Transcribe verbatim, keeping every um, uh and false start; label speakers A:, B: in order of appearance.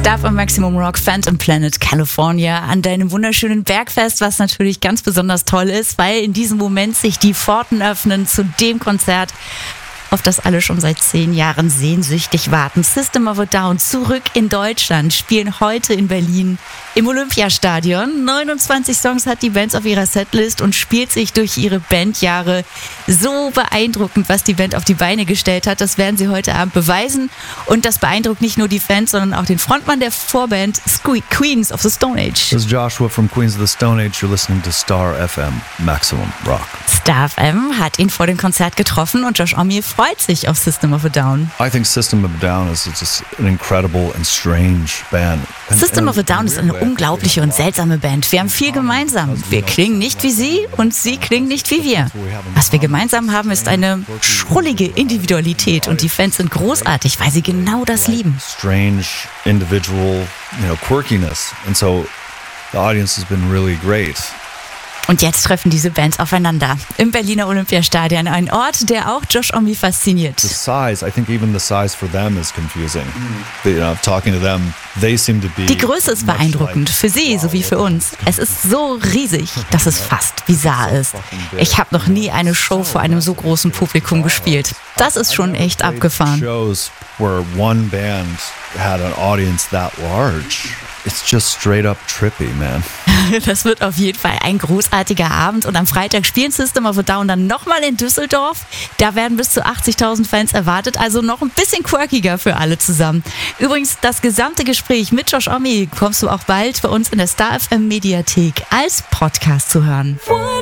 A: Stuff am Maximum Rock Phantom Planet California an deinem wunderschönen Bergfest, was natürlich ganz besonders toll ist, weil in diesem Moment sich die Pforten öffnen zu dem Konzert, auf das alle schon seit zehn Jahren sehnsüchtig warten. System of a Down zurück in Deutschland, spielen heute in Berlin im Olympiastadion. neunundzwanzig Songs hat die Band auf ihrer Setlist und spielt sich durch ihre Bandjahre. So beeindruckend, was die Band auf die Beine gestellt hat. Das werden sie heute Abend beweisen. Und das beeindruckt nicht nur die Fans, sondern auch den Frontmann der Vorband, Queens of the Stone Age.
B: This is Joshua from Queens of the Stone Age. You're listening to Star F M, Maximum Rock.
A: Star F M hat ihn vor dem Konzert getroffen und Josh Homme freut sich auf System of a Down.
B: I think System of a Down is just an incredible and strange band. And,
A: System of a Down ist eine unglaubliche und seltsame Band. Wir haben viel gemeinsam. Wir klingen nicht wie sie und sie klingen nicht wie wir. Was wir gemeinsam haben, ist eine schrullige Individualität und die Fans sind großartig, weil sie genau das lieben.
B: Strange individual, you know, quirkiness. And so the audience has been really great.
A: Und jetzt treffen diese Bands aufeinander im Berliner Olympiastadion, ein Ort, der auch Josh Homme fasziniert.
B: The size, I think even the size for them is confusing. You know, talking to them, they seem to be.
A: Die Größe ist beeindruckend, für sie sowie für uns. Es ist so riesig, dass es fast bizarr ist. Ich habe noch nie eine Show vor einem so großen Publikum gespielt. Das ist schon echt abgefahren.
B: Shows where one band had an audience that large. It's just straight up trippy, man.
A: Das wird auf jeden Fall ein großartiger Abend und am Freitag spielen System of a Down dann nochmal in Düsseldorf. Da werden bis zu achtzigtausend Fans erwartet, also noch ein bisschen quirkiger für alle zusammen. Übrigens, das gesamte Gespräch mit Josh Homme kommst du auch bald bei uns in der Star F M Mediathek als Podcast zu hören.